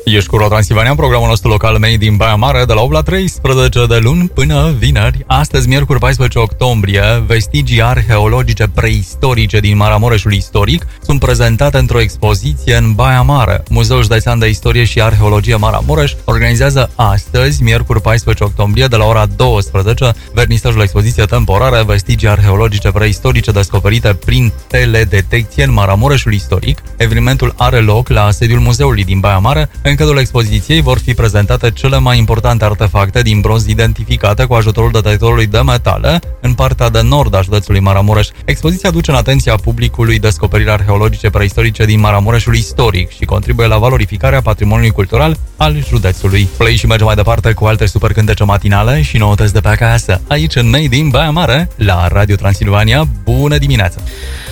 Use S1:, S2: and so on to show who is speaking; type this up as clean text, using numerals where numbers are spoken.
S1: Ești cu Ro Transilvania, programul nostru local Made din Baia Mare, de la 8 la 13 de luni până vineri. Astăzi, miercuri 14 octombrie, vestigii arheologice preistorice din Maramureșul istoric sunt prezentate într-o expoziție în Baia Mare. Muzeul Județean de Istorie și Arheologie Maramureș organizează astăzi, miercuri 14 octombrie, de la ora 12, vernisajul expoziție temporară Vestigii arheologice preistorice descoperite prin teledetecție în Maramureșul istoric. Evenimentul are loc la sediul muzeului din Baia Mare. În cadrul expoziției vor fi prezentate cele mai importante artefacte din bronz identificate cu ajutorul detectorului de metale în partea de nord a județului Maramureș. Expoziția aduce în atenția publicului descoperiri arheologice preistorice din Maramureșul istoric și contribuie la valorificarea patrimoniului cultural al județului. Play și mergem mai departe cu alte super cântece matinale și noutăți de pe acasă. Aici în Made in Baia Mare, la Radio Transilvania. Bună dimineața!